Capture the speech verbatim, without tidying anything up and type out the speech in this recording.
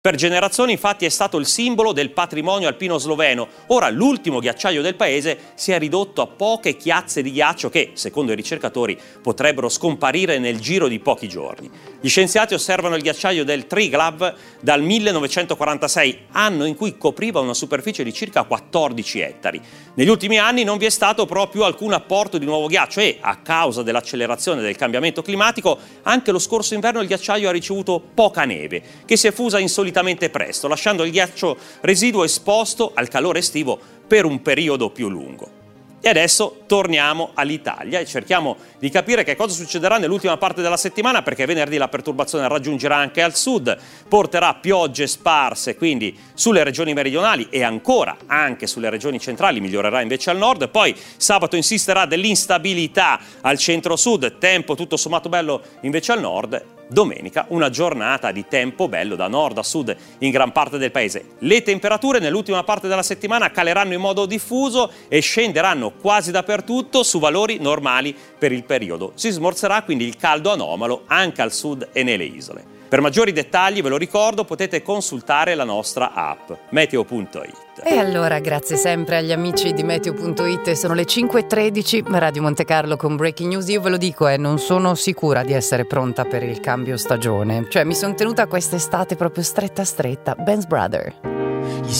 Per generazioni infatti è stato il simbolo del patrimonio alpino sloveno. Ora l'ultimo ghiacciaio del paese si è ridotto a poche chiazze di ghiaccio che, secondo i ricercatori, potrebbero scomparire nel giro di pochi giorni. Gli scienziati osservano il ghiacciaio del Triglav dal millenovecentoquarantasei, anno in cui copriva una superficie di circa quattordici ettari. Negli ultimi anni non vi è stato proprio alcun apporto di nuovo ghiaccio e, a causa dell'accelerazione del cambiamento climatico, anche lo scorso inverno il ghiacciaio ha ricevuto poca neve, che si è fusa insolitamente presto, lasciando il ghiaccio residuo esposto al calore estivo per un periodo più lungo. E adesso torniamo all'Italia e cerchiamo di capire che cosa succederà nell'ultima parte della settimana, perché venerdì la perturbazione raggiungerà anche al sud, porterà piogge sparse quindi sulle regioni meridionali e ancora anche sulle regioni centrali, migliorerà invece al nord. Poi sabato insisterà dell'instabilità al centro-sud, tempo tutto sommato bello invece al nord. Domenica una giornata di tempo bello da nord a sud in gran parte del paese. Le temperature nell'ultima parte della settimana caleranno in modo diffuso e scenderanno quasi dappertutto su valori normali per il periodo. Si smorzerà quindi il caldo anomalo anche al sud e nelle isole. Per maggiori dettagli, ve lo ricordo, potete consultare la nostra app meteo punto it. E allora, grazie sempre agli amici di meteo punto it, sono le cinque e tredici, Radio Monte Carlo con Breaking News. Io ve lo dico, eh, non sono sicura di essere pronta per il cambio stagione. Cioè, mi sono tenuta quest'estate proprio stretta stretta. Ben's Brother.